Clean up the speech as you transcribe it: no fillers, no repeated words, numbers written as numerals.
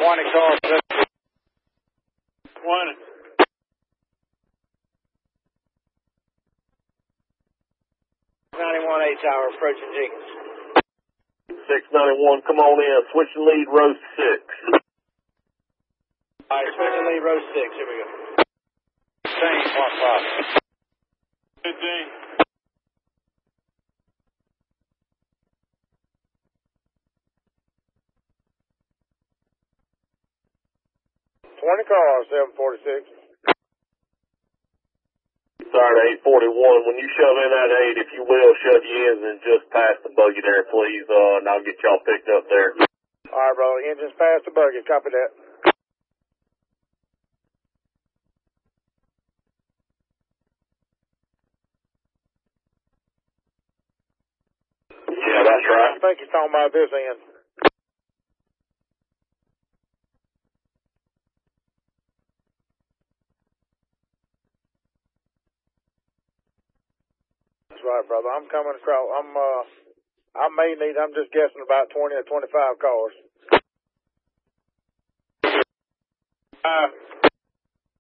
20 cars. 20. 91 Tower approaching Jenkins. 691, come on in. Switching lead, row 6. All right, switching lead, row 6. Here we go. Same, 1-5. 15. Cars, 746. Sorry, 841. When you shove in that 8, if you will, shove your engine just past the buggy there, please, and I'll get y'all picked up there. All right, brother. Engine's past the buggy. Copy that. Yeah, that's right. I think he's talking about this end. That's right, brother. I'm coming across. I'm just guessing about 20 or 25 cars.